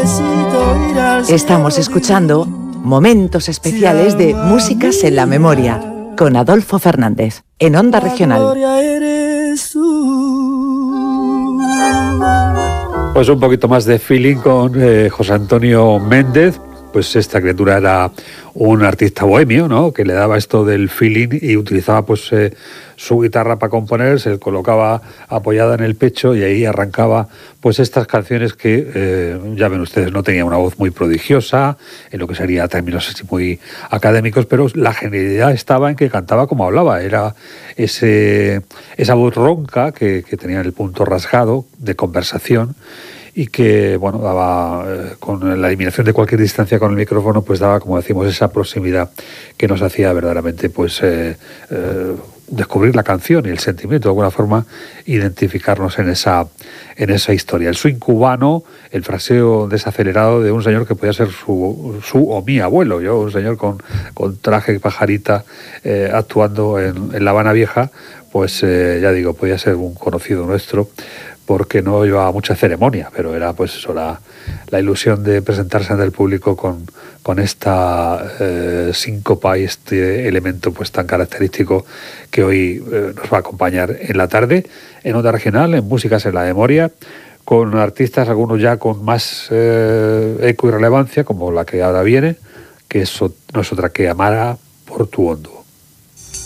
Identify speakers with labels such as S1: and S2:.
S1: Estamos escuchando momentos especiales de Músicas en la Memoria con Adolfo Fernández en Onda Regional.
S2: Pues un poquito más de feeling con José Antonio Méndez. Pues esta criatura era un artista bohemio, ¿no?, que le daba esto del feeling y utilizaba pues su guitarra para componer, se colocaba apoyada en el pecho y ahí arrancaba pues estas canciones que, ya ven ustedes, no tenía una voz muy prodigiosa, en lo que sería términos así muy académicos, pero la genialidad estaba en que cantaba como hablaba, era esa voz ronca que tenía el punto rasgado de conversación, y que, bueno, daba, con la eliminación de cualquier distancia con el micrófono, pues daba, como decimos, esa proximidad que nos hacía verdaderamente, pues, descubrir la canción y el sentimiento, de alguna forma, identificarnos en esa historia. El swing cubano, el fraseo desacelerado de un señor que podía ser su o mi abuelo, yo, un señor con traje y pajarita, actuando en La Habana Vieja, pues, ya digo, podía ser un conocido nuestro, porque no llevaba mucha ceremonia, pero era pues eso, la ilusión de presentarse ante el público con esta síncopa y este elemento pues tan característico que hoy nos va a acompañar en la tarde en Onda Regional, en Músicas en la Memoria, con artistas, algunos ya con más eco y relevancia, como la que ahora viene, que eso no es otra que Amara Portuondo.